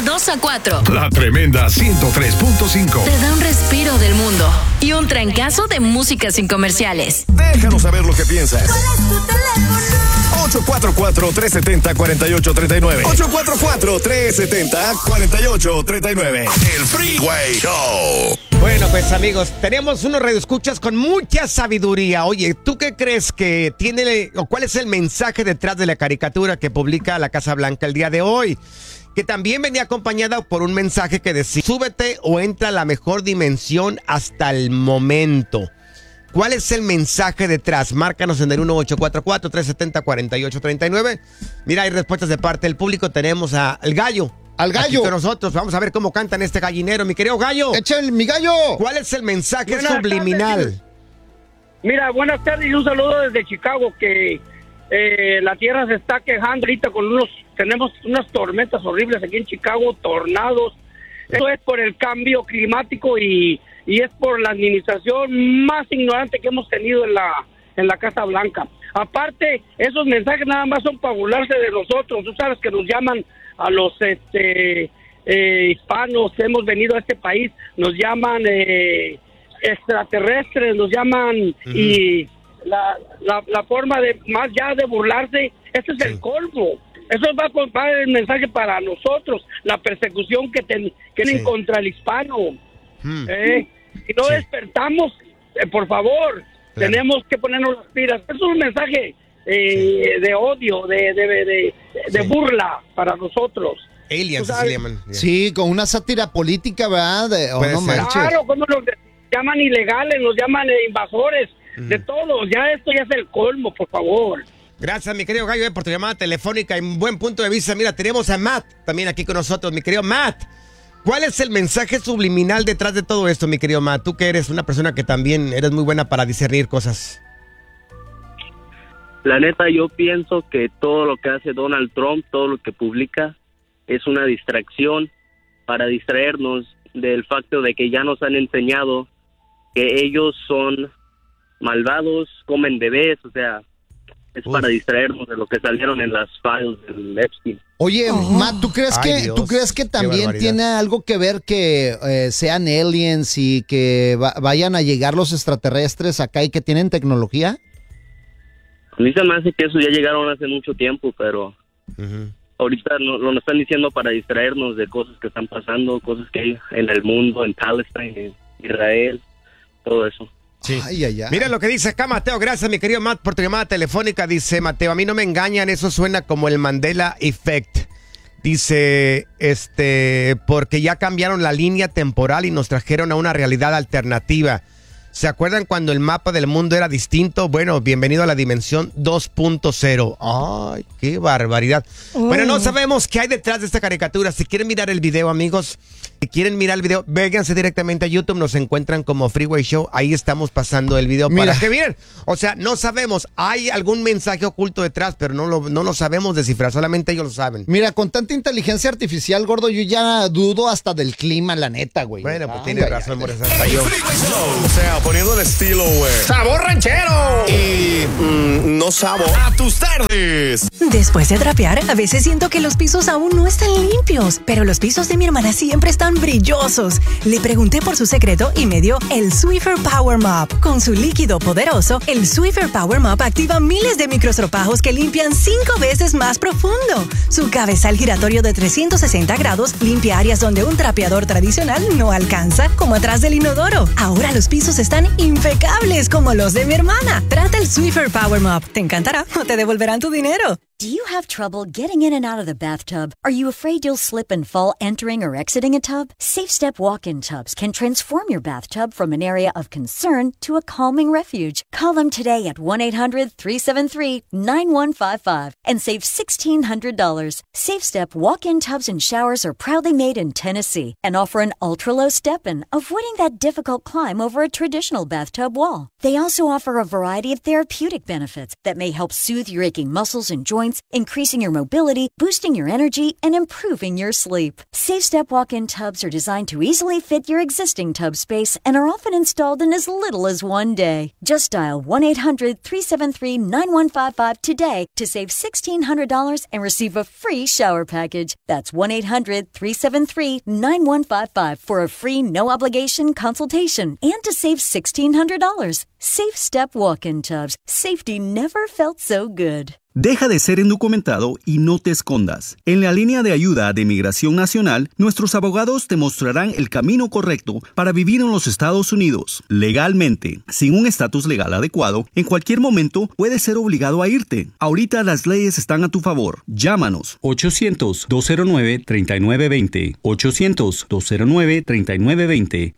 2 a 4. La tremenda 103.5. Te da un respiro del mundo y un trancazo de música sin comerciales. Déjanos saber lo que piensas. ¿Cuál es tu teléfono? 844-370-4839. 844-370-4839. El Freeway Show. Bueno, pues amigos, tenemos unos radioescuchas con mucha sabiduría. Oye, ¿tú qué crees que tiene o cuál es el mensaje detrás de la caricatura que publica la Casa Blanca el día de hoy? Que también venía acompañada por un mensaje que decía: súbete o entra a la mejor dimensión hasta el momento. ¿Cuál es el mensaje detrás? Márcanos en el 1844-370-4839. Mira, hay respuestas de parte del público. Tenemos al Gallo. Al Gallo. Aquí con nosotros. Vamos a ver cómo cantan este gallinero. Mi querido Gallo. ¡Échale, mi Gallo! ¿Cuál es el mensaje Buenas subliminal? tardes. Mira, buenas tardes y un saludo desde Chicago, que la tierra se está quejando ahorita tenemos unas tormentas horribles aquí en Chicago, tornados. Eso es por el cambio climático y es por la administración más ignorante que hemos tenido en la Casa Blanca. Aparte, esos mensajes nada más son para burlarse de nosotros. Tú sabes que nos llaman a los hispanos que hemos venido a este país, nos llaman extraterrestres, nos llaman, y la forma de más ya de burlarse, ese es el colmo. Eso va a el mensaje para nosotros, la persecución que tienen contra el hispano. Si no despertamos, por favor, tenemos que ponernos las pilas. Eso es un mensaje de odio, de burla para nosotros. Aliens, se llaman. Sí, con una sátira política, ¿verdad? No manches. Claro, como nos llaman ilegales, nos llaman invasores, de todos. Ya esto ya es el colmo, por favor. Gracias, mi querido Gallo, por tu llamada telefónica y un buen punto de vista. Mira, tenemos a Matt también aquí con nosotros, mi querido Matt. ¿Cuál es el mensaje subliminal detrás de todo esto, mi querido Matt? Tú que eres una persona que también eres muy buena para discernir cosas. La neta, yo pienso que todo lo que hace Donald Trump, todo lo que publica, es una distracción para distraernos del facto de que ya nos han enseñado que ellos son malvados, comen bebés, o sea, es para distraernos de lo que salieron en las files del Epstein. Oye, Matt, ¿tú crees que también tiene algo que ver que sean aliens y que vayan a llegar los extraterrestres acá y que tienen tecnología? A mí se me hace que eso ya llegaron hace mucho tiempo, pero ahorita lo están diciendo para distraernos de cosas que están pasando, cosas que hay en el mundo, en Palestina, en Israel, todo eso. Sí. Mira lo que dice acá Mateo. Gracias, mi querido Matt, por tu llamada telefónica. Dice Mateo: a mí no me engañan, eso suena como el Mandela Effect. Dice, porque ya cambiaron la línea temporal y nos trajeron a una realidad alternativa. ¿Se acuerdan cuando el mapa del mundo era distinto? Bueno, bienvenido a la dimensión 2.0. ¡Ay, qué barbaridad! Bueno, no sabemos qué hay detrás de esta caricatura. Si quieren mirar el video, amigos, vénganse directamente a YouTube. Nos encuentran como Freeway Show. Ahí estamos pasando el video para que miren. O sea, no sabemos. Hay algún mensaje oculto detrás, pero no lo sabemos descifrar. Solamente ellos lo saben. Mira, con tanta inteligencia artificial, gordo, yo ya dudo hasta del clima, la neta, güey. Bueno, pues tienes razón, Morris, hasta yo. O sea, poniendo el estilo, güey. ¡Sabor ranchero! Y no sabor a tus tardes. Después de trapear, a veces siento que los pisos aún no están limpios, pero los pisos de mi hermana siempre están brillosos. Le pregunté por su secreto y me dio el Swiffer Power Mop. Con su líquido poderoso, el Swiffer Power Mop activa miles de microstropajos que limpian 5 veces más profundo. Su cabezal giratorio de 360 grados limpia áreas donde un trapeador tradicional no alcanza, como atrás del inodoro. Ahora los pisos están impecables como los de mi hermana. Trata el Swiffer Power Mop. Te encantará o te devolverán tu dinero. Do you have trouble getting in and out of the bathtub? Are you afraid you'll slip and fall entering or exiting a tub? Safe Step walk-in tubs can transform your bathtub from an area of concern to a calming refuge. Call them today at 1-800-373-9155 and save $1,600. Safe Step walk-in tubs and showers are proudly made in Tennessee and offer an ultra-low step-in, avoiding that difficult climb over a traditional bathtub wall. They also offer a variety of therapeutic benefits that may help soothe your aching muscles and joints movements, increasing your mobility, boosting your energy, and improving your sleep. SafeStep walk-in tubs are designed to easily fit your existing tub space and are often installed in as little as one day. Just dial 1-800-373-9155 today to save $1,600 and receive a free shower package. That's 1-800-373-9155 for a free no-obligation consultation and to save $1,600. SafeStep walk-in tubs. Safety never felt so good. Deja de ser indocumentado y no te escondas. En la línea de ayuda de Migración Nacional, nuestros abogados te mostrarán el camino correcto para vivir en los Estados Unidos, legalmente. Sin un estatus legal adecuado, en cualquier momento puedes ser obligado a irte. Ahorita las leyes están a tu favor. Llámanos 800-209-3920, 800-209-3920,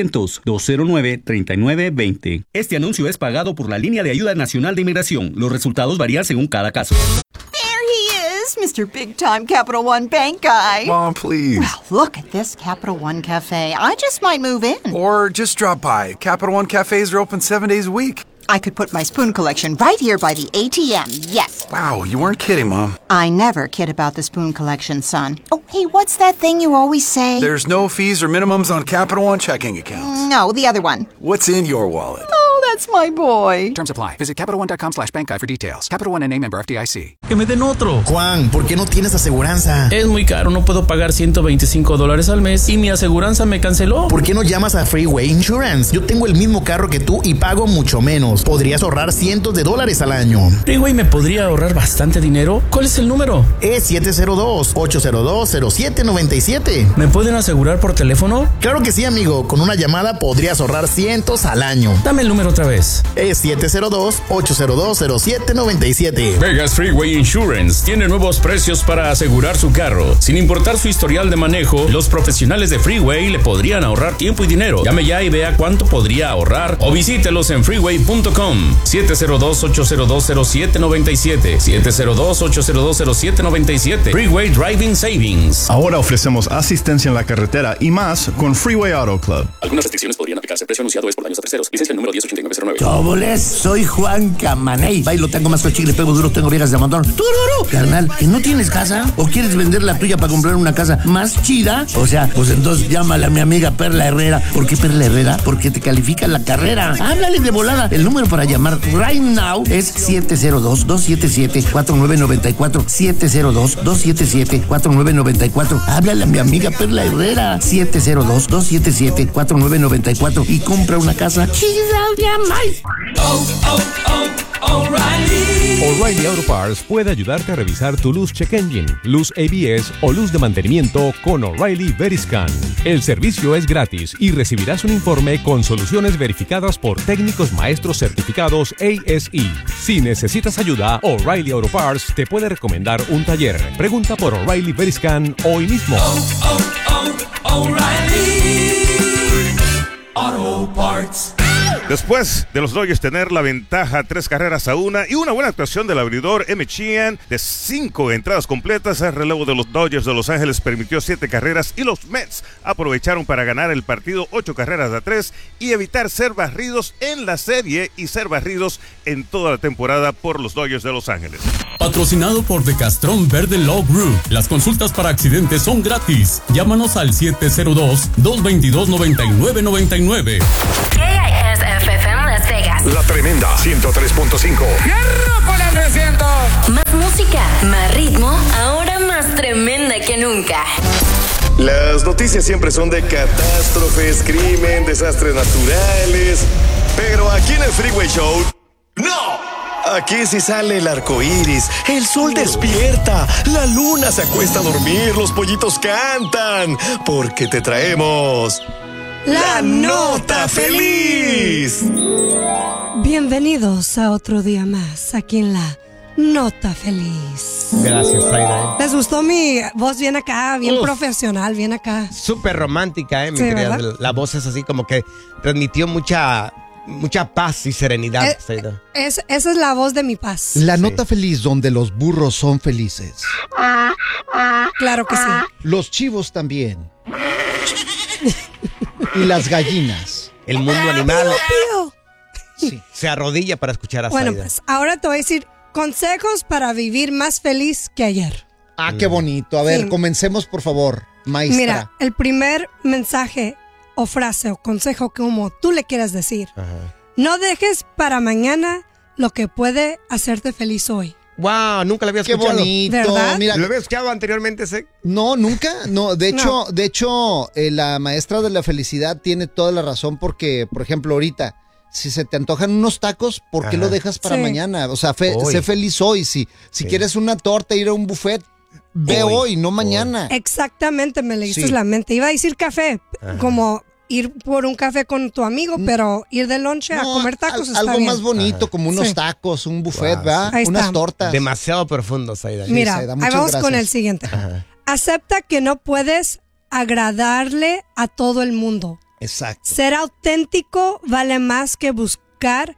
800-209-3920. Este anuncio es pagado por la línea de ayuda nacional de inmigración. Los resultados varían según cada caso. There he is, Mr. Big Time Capital One Bank Guy. Mom, please. Well, look at this Capital One Cafe. I just might move in. Or just drop by. Capital One cafes are open 7 days a week. I could put my spoon collection right here by the ATM, yes. Wow, you weren't kidding, Mom. I never kid about the spoon collection, son. Oh, hey, what's that thing you always say? There's no fees or minimums on Capital One checking accounts. No, the other one. What's in your wallet? Oh, that's my boy. Terms apply. Visit CapitalOne.com/bankguy for details. Capital One NA, member FDIC. Que me den otro. Juan, ¿por qué no tienes aseguranza? Es muy caro, no puedo pagar $125 al mes y mi aseguranza me canceló. ¿Por qué no llamas a Freeway Insurance? Yo tengo el mismo carro que tú y pago mucho menos. Podrías ahorrar cientos de dólares al año. Freeway me podría ahorrar bastante dinero. ¿Cuál es el número? Es 702-802-0797. ¿Me pueden asegurar por teléfono? Claro que sí, amigo. Con una llamada podrías ahorrar cientos al año. Dame el número otra vez. Es 702-802-0797. Vegas Freeway Insurance tiene nuevos precios para asegurar su carro. Sin importar su historial de manejo, los profesionales de Freeway le podrían ahorrar tiempo y dinero. Llame ya y vea cuánto podría ahorrar o visítelos en freeway.com. 702-802-0797. 702-802-0797. Freeway Driving Savings. Ahora ofrecemos asistencia en la carretera y más con Freeway Auto Club. Algunas restricciones podrían aplicarse. Precio anunciado es por daños a terceros. Licencia número 108909. ¡Tóboles! Soy Juan Camaney. Bailo, tengo más cochile, pego duro, tengo viejas de montón. ¡Tururú! Carnal, ¿que no tienes casa? ¿O quieres vender la tuya para comprar una casa más chida? O sea, pues entonces llámale a mi amiga Perla Herrera. ¿Por qué Perla Herrera? Porque te califica la carrera. Háblale de volada. El número para llamar right now es 702-277-4994. 702-277-4994. Háblale a mi amiga Perla Herrera. 702-277-4994 y compra una casa chida de Amay. O'Reilly Auto Parts puede ayudarte a revisar tu luz check engine, luz ABS o luz de mantenimiento con O'Reilly Veriscan. El servicio es gratis y recibirás un informe con soluciones verificadas por técnicos maestros certificados ASE. Si necesitas ayuda, O'Reilly Auto Parts te puede recomendar un taller. Pregunta por O'Reilly Veriscan hoy mismo. O'Reilly Auto Parts. Después de los Dodgers tener la ventaja 3-1 y una buena actuación del abridor Emmett Sheehan de 5 entradas completas, el relevo de los Dodgers de Los Ángeles permitió 7 carreras y los Mets aprovecharon para ganar el partido 8-3 y evitar ser barridos en la serie y ser barridos en toda la temporada por los Dodgers de Los Ángeles. Patrocinado por De Castrón Verde Law Group. Las consultas para accidentes son gratis. Llámanos al 702-222-9999. KISFM Las Vegas. La Tremenda 103.5. ¡Hierro con el 300! Más música, más ritmo, ahora más tremenda que nunca. Las noticias siempre son de catástrofes, crimen, desastres naturales. Pero aquí en el Freeway Show, ¡no! Aquí sí sale el arco iris, el sol despierta, la luna se acuesta a dormir, los pollitos cantan, porque te traemos la nota feliz. Bienvenidos a otro día más aquí en la Nota Feliz. Gracias, Zaida. ¿Les gustó mi voz bien acá, bien profesional, bien acá? Súper romántica, mi sí, querida. La voz es así como que transmitió mucha paz y serenidad, Zaida. Esa es la voz de mi paz. La Nota Feliz, donde los burros son felices. Claro que sí. Los chivos también. Y las gallinas. El mundo animal Pío. sí, se arrodilla para escuchar a Bueno, Zaida. pues ahora te voy a decir consejos para vivir más feliz que ayer. Ah, qué bonito. A ver, comencemos, por favor, maestra. Mira, el primer mensaje o frase o consejo, como tú le quieras decir. No dejes para mañana lo que puede hacerte feliz hoy. Wow, nunca lo había escuchado. Qué bonito. ¿Verdad? Mira, ¿lo había escuchado anteriormente? No, nunca. No, de hecho, la maestra de la felicidad tiene toda la razón porque, por ejemplo, ahorita, si se te antojan unos tacos, ¿por qué lo dejas para mañana? O sea, sé feliz hoy. Si quieres una torta, ir a un buffet, ve hoy, no mañana. Exactamente, me leíste la mente. Iba a decir café, como ir por un café con tu amigo, pero ir de lonche a comer tacos está algo bien. más bonito, como unos tacos, un buffet, ¿verdad? Unas tortas. Demasiado profundo, Saida. Mira, Saida, ahí vamos con el siguiente. Acepta que no puedes agradarle a todo el mundo. Exacto. Ser auténtico vale más que buscar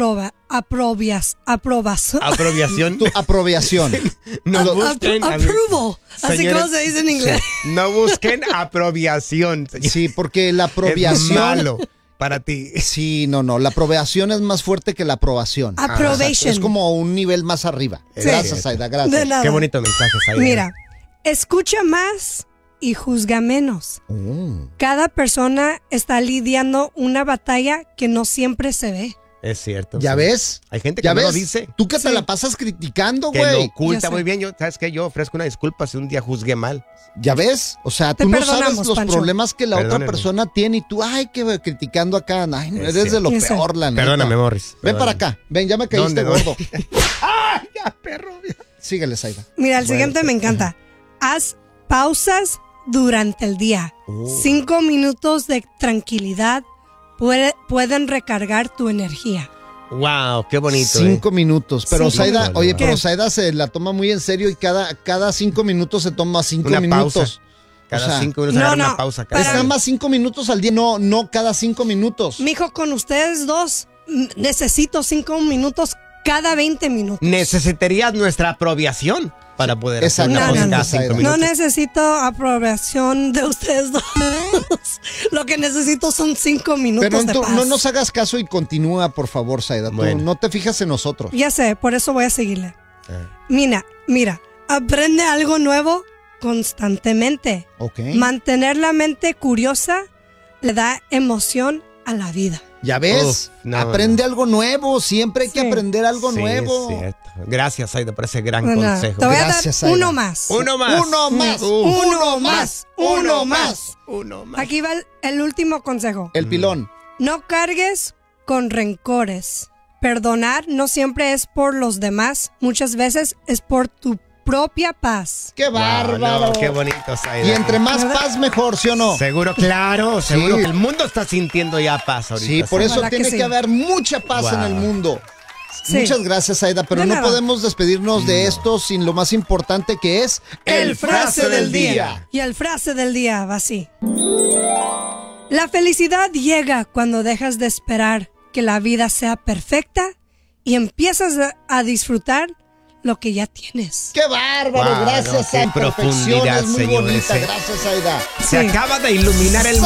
aprobación. Tu aprobación. No busquen approval. Así como se dice en inglés. Sí. No busquen aprobación. Sí, porque la aprobación es malo para ti. Sí, no. La aprobación es más fuerte que la aprobación. Approbation. Es como un nivel más arriba. Sí. Gracias, Saida. Gracias. De nada. Qué bonito mensaje, Saida. Mira, escucha más y juzga menos. Cada persona está lidiando una batalla que no siempre se ve. Es cierto. ¿Ya ves? Hay gente que no lo dice. Tú que te la pasas criticando, güey. Que lo oculta muy bien. ¿Sabes qué? Yo ofrezco una disculpa si un día juzgué mal. ¿Ya ves? O sea, tú no sabes los problemas que la otra persona tiene y tú, que criticando acá. Ay, no, eres de lo peor, la neta. Perdóname, Morris. Ven para acá. Ven, ya me caíste gordo. ¡Ay, ya, perro! Síguele, Saida. Mira, el siguiente me encanta. Haz pausas durante el día. 5 minutos de tranquilidad pueden recargar tu energía. Wow, qué bonito. 5 minutos. Pero Saida, pero Saida se la toma muy en serio y cada 5 minutos se toma 5 minutos. Pausa. Cada 5 minutos agarra una pausa. Es nada más 5 minutos al día, no cada 5 minutos. Mijo, con ustedes dos necesito 5 minutos cada 20 minutos. Necesitarías nuestra aprobación para poder hacer una pausa cada 5 minutos. No necesito aprobación de ustedes dos. Lo que necesito son 5 minutos Pero de paz. No nos hagas caso y continúa, por favor, Saida. Tú no te fijas en nosotros. Ya sé, por eso voy a seguirle. Mira, aprende algo nuevo constantemente. Mantener la mente curiosa le da emoción a la vida. ¿Ya ves? Aprende algo nuevo. Siempre hay que aprender algo nuevo. Es cierto. Gracias, Saida, por ese gran consejo. Te voy a dar uno más. Aquí va el último consejo. El pilón. No cargues con rencores. Perdonar no siempre es por los demás. Muchas veces es por tu propia paz. ¡Qué bárbaro! Qué bonito, Saida. Y entre más paz, mejor, ¿sí o no? Seguro, claro. Seguro que el mundo está sintiendo ya paz ahorita. Sí, por eso tiene que haber mucha paz en el mundo. Muchas gracias, Saida, pero no podemos despedirnos de esto sin lo más importante que es el frase del día. Y el frase del día va así. La felicidad llega cuando dejas de esperar que la vida sea perfecta y empiezas a disfrutar lo que ya tienes. ¡Qué bárbaro! Gracias, Saida. Qué profundidad, es muy señor, bonita. Gracias, Saida. Se acaba de iluminar el